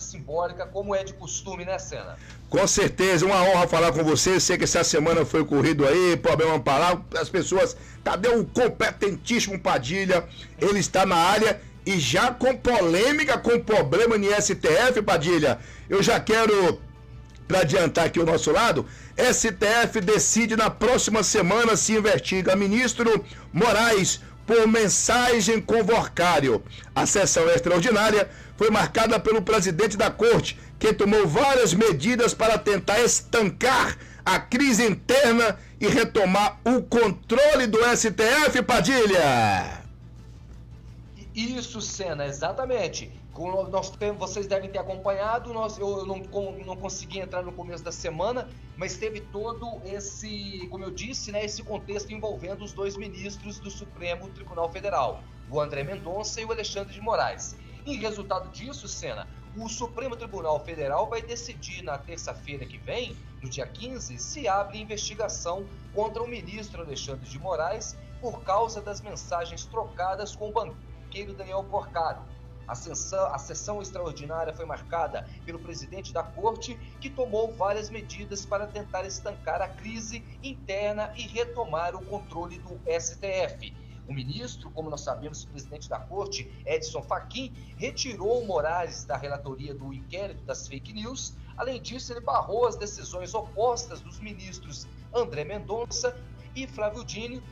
simbólica, como é de costume, né, Sena? Com certeza, uma honra falar com você. Sei que essa semana foi corrido aí, problema parar. As pessoas, cadê o competentíssimo Padilha? Ele está na área e já com polêmica, com problema no STF, Padilha. Eu já quero, para adiantar aqui o nosso lado, STF decide na próxima semana se investiga ministro Moraes por mensagem convocário. A sessão extraordinária foi marcada pelo presidente da corte, que tomou várias medidas para tentar estancar a crise interna e retomar o controle do STF, Padilha. Isso, Sena, exatamente. Vocês devem ter acompanhado, eu não consegui entrar no começo da semana, mas teve todo esse, como eu disse, né, esse contexto envolvendo os dois ministros do Supremo Tribunal Federal, o André Mendonça e o Alexandre de Moraes. Em resultado disso, Sena, o Supremo Tribunal Federal vai decidir na terça-feira que vem, no dia 15, se abre investigação contra o ministro Alexandre de Moraes por causa das mensagens trocadas com o banqueiro Daniel Porcaro. A sessão extraordinária foi marcada pelo presidente da corte, que tomou várias medidas para tentar estancar a crise interna e retomar o controle do STF. O ministro, como nós sabemos, o presidente da corte, Edson Fachin, retirou Moraes da relatoria do inquérito das fake news. Além disso, ele barrou as decisões opostas dos ministros André Mendonça e Flávio Dino,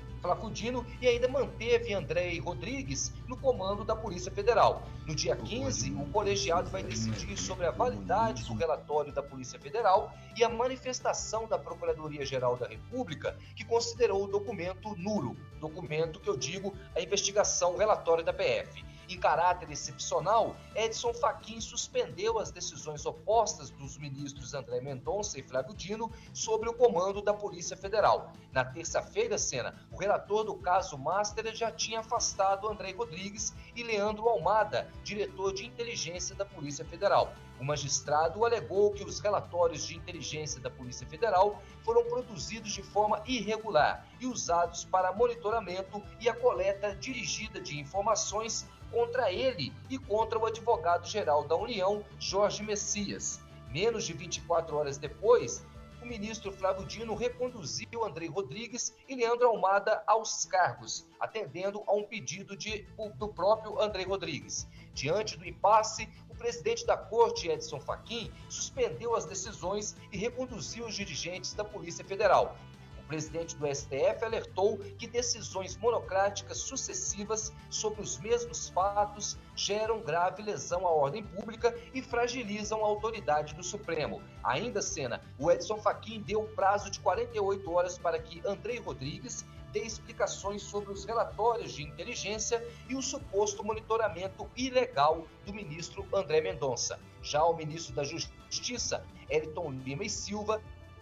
e ainda manteve André Rodrigues no comando da Polícia Federal. No dia 15, o colegiado vai decidir sobre a validade do relatório da Polícia Federal e a manifestação da Procuradoria-Geral da República, que considerou o documento nulo, documento que eu digo, a investigação, o relatório da PF. Em caráter excepcional, Edson Fachin suspendeu as decisões opostas dos ministros André Mendonça e Flávio Dino sobre o comando da Polícia Federal. Na terça-feira, Sena, o relator do caso Master já tinha afastado André Rodrigues e Leandro Almada, diretor de inteligência da Polícia Federal. O magistrado alegou que os relatórios de inteligência da Polícia Federal foram produzidos de forma irregular e usados para monitoramento e a coleta dirigida de informações contra ele e contra o advogado-geral da União, Jorge Messias. Menos de 24 horas depois, o ministro Flávio Dino reconduziu André Rodrigues e Leandro Almada aos cargos, atendendo a um pedido do próprio André Rodrigues. Diante do impasse, o presidente da corte, Edson Fachin, suspendeu as decisões e reconduziu os dirigentes da Polícia Federal. O presidente do STF alertou que decisões monocráticas sucessivas sobre os mesmos fatos geram grave lesão à ordem pública e fragilizam a autoridade do Supremo. Ainda, Sena, o Edson Fachin deu prazo de 48 horas para que André Rodrigues dê explicações sobre os relatórios de inteligência e o suposto monitoramento ilegal do ministro André Mendonça. Já o ministro da Justiça, Elton Lima e Silva,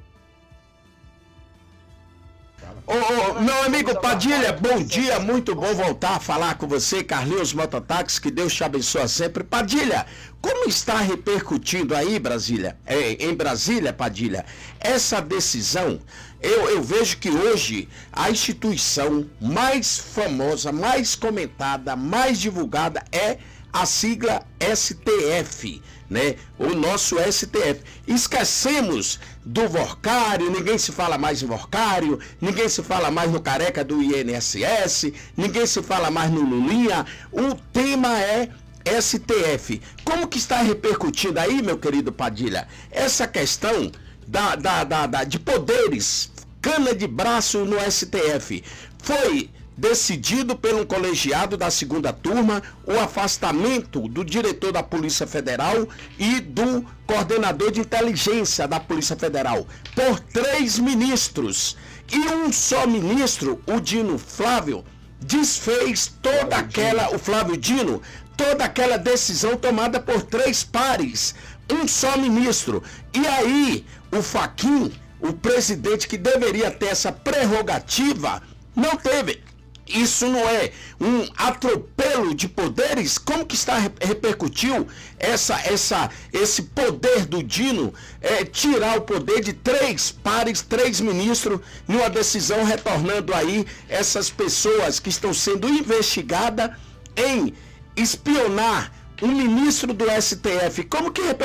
meu amigo Padilha, bom dia, muito bom voltar a falar com você, Carlinhos Mototáxi, que Deus te abençoe sempre. Padilha, como está repercutindo aí, em Brasília, Padilha, essa decisão? Eu vejo que hoje a instituição mais famosa, mais comentada, mais divulgada é a sigla STF, né? O nosso STF. Esquecemos do Vorcário, ninguém se fala mais em Vorcário, ninguém se fala mais no careca do INSS, ninguém se fala mais no Lulinha. O tema é STF. Como que está repercutindo aí, meu querido Padilha, essa questão de poderes, cana de braço no STF? Foi decidido pelo colegiado da segunda turma o afastamento do diretor da Polícia Federal e do coordenador de inteligência da Polícia Federal por 3 ministros. E um só ministro, o Dino Flávio, desfez toda aquela decisão tomada por 3 pares. Um só ministro. E aí, o Fachin, o presidente que deveria ter essa prerrogativa, não teve. Isso não é um atropelo de poderes? Como que repercutiu esse poder do Dino, tirar o poder de 3 pares, 3 ministros, numa decisão retornando aí essas pessoas que estão sendo investigadas em espionar um ministro do STF? Como que